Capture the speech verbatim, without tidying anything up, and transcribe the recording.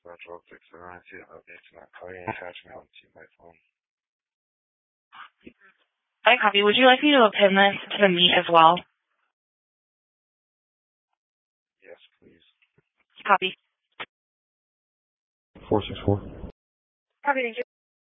Central six seven nine two updates and not calling an attachment to my phone. I copy. Would you like me to append this to me as well? Yes, please. Copy. four six four. Copy, thank you.